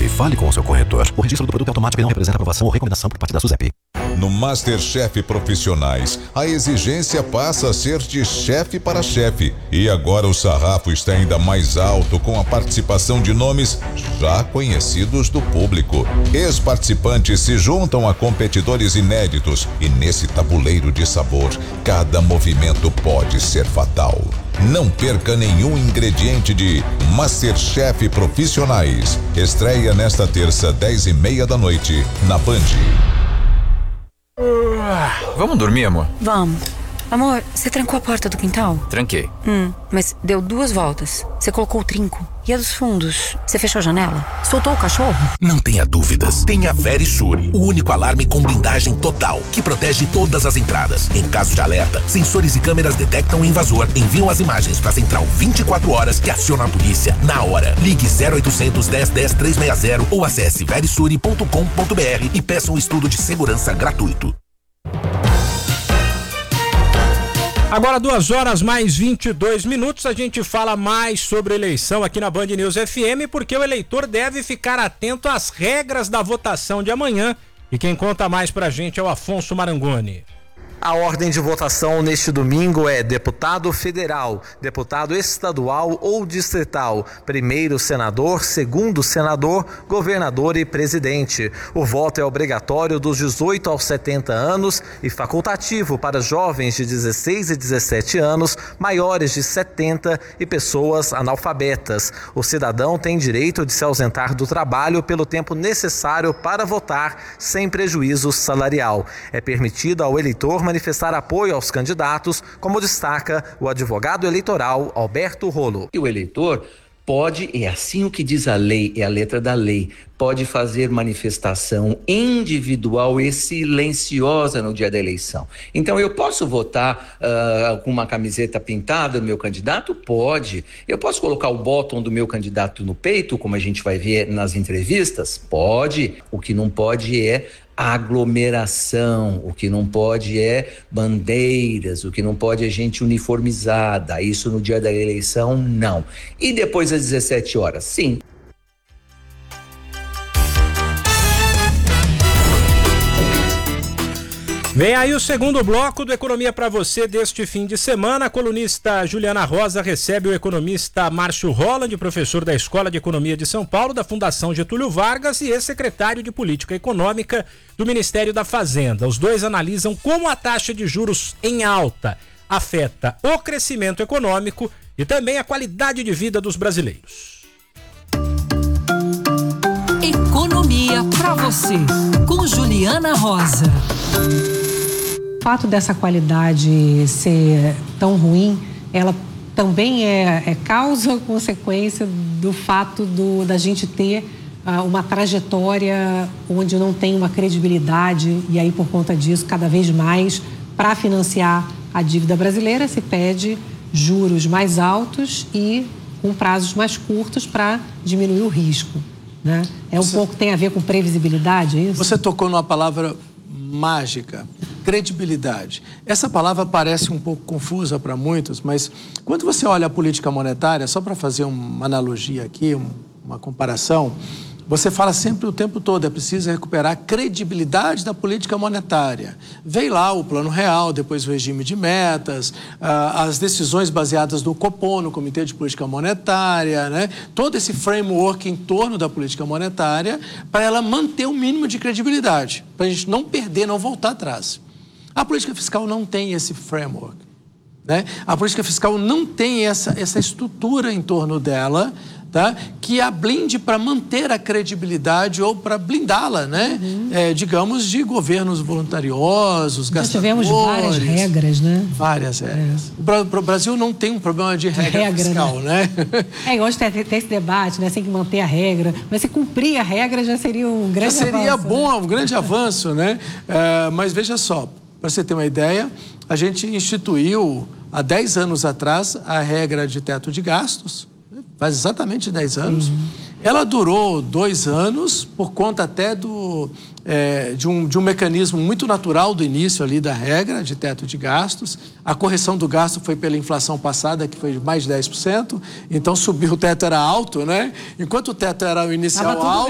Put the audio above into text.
SUSEP. Fale com o seu corretor. O registro do produto é automático e não representa aprovação ou recomendação por parte da SUSEP. No MasterChef Profissionais, a exigência passa a ser de chefe para chefe. E agora o sarrafo está ainda mais alto com a participação de nomes já conhecidos do público. Ex-participantes se juntam a competidores inéditos e nesse tabuleiro de sabor, cada movimento pode ser fatal. Não perca nenhum ingrediente de MasterChef Profissionais. Estreia nesta terça, 10h30 da noite, na Band. Vamos dormir, amor? Vamos. Amor, você trancou a porta do quintal? Tranquei. Mas deu 2 voltas. Você colocou o trinco. E a dos fundos? Você fechou a janela? Soltou o cachorro? Não tenha dúvidas. Tenha Verisure, o único alarme com blindagem total, que protege todas as entradas. Em caso de alerta, sensores e câmeras detectam o invasor, enviam as imagens para a central 24 horas e aciona a polícia na hora. Ligue 0800 10 10 360 ou acesse verisure.com.br e peça um estudo de segurança gratuito. Agora 2h mais 22, a gente fala mais sobre eleição aqui na Band News FM, porque o eleitor deve ficar atento às regras da votação de amanhã. E quem conta mais pra gente é o Afonso Marangoni. A ordem de votação neste domingo é deputado federal, deputado estadual ou distrital, primeiro senador, segundo senador, governador e presidente. O voto é obrigatório dos 18 aos 70 anos e facultativo para jovens de 16 e 17 anos, maiores de 70 e pessoas analfabetas. O cidadão tem direito de se ausentar do trabalho pelo tempo necessário para votar, sem prejuízo salarial. É permitido ao eleitor manifestar apoio aos candidatos, como destaca o advogado eleitoral Alberto Rolo. E o eleitor pode, é assim o que diz a lei, é a letra da lei, pode fazer manifestação individual e silenciosa no dia da eleição. Então, eu posso votar com uma camiseta pintada do meu candidato? Pode. Eu posso colocar o bottom do meu candidato no peito, como a gente vai ver nas entrevistas? Pode. O que não pode é aglomeração, o que não pode é bandeiras, o que não pode é gente uniformizada. Isso no dia da eleição, não. E depois das 17 horas, sim. Vem aí o segundo bloco do Economia para você deste fim de semana. A colunista Juliana Rosa recebe o economista Márcio Holland, professor da Escola de Economia de São Paulo, da Fundação Getúlio Vargas e ex-secretário de Política Econômica do Ministério da Fazenda. Os dois analisam como a taxa de juros em alta afeta o crescimento econômico e também a qualidade de vida dos brasileiros. Economia para você, com Juliana Rosa. O fato dessa qualidade ser tão ruim, ela também é causa ou consequência do fato da gente ter uma trajetória onde não tem uma credibilidade e aí, por conta disso, cada vez mais, para financiar a dívida brasileira, se pede juros mais altos e com prazos mais curtos para diminuir o risco, né? Pouco tem a ver com previsibilidade, é isso? Você tocou numa palavra mágica, credibilidade. Essa palavra parece um pouco confusa para muitos, mas quando você olha a política monetária, só para fazer uma analogia aqui, uma comparação, você fala sempre o tempo todo, é preciso recuperar a credibilidade da política monetária. Veio lá o Plano Real, depois o regime de metas, as decisões baseadas no Copom, no Comitê de Política Monetária, né? Todo esse framework em torno da política monetária para ela manter o mínimo de credibilidade, para a gente não perder, não voltar atrás. A política fiscal não tem esse framework, né? A política fiscal não tem essa estrutura em torno dela, tá? Que a blinde para manter a credibilidade ou para blindá-la, né? Digamos, de governos voluntariosos, gastadores. Já tivemos várias regras, né? Várias regras. O Brasil não tem um problema de regra fiscal, né? Hoje tem esse debate, né? Tem que manter a regra, mas se cumprir a regra já seria um grande avanço. Seria bom, um grande avanço, né? Mas veja só, para você ter uma ideia, a gente instituiu há 10 anos atrás a regra de teto de gastos, faz exatamente 10 anos. Ela durou 2 anos por conta até de um mecanismo muito natural do início ali da regra de teto de gastos. A correção do gasto foi pela inflação passada, que foi de mais de 10%, então subiu, o teto era alto, né? Enquanto o teto era o inicial alto,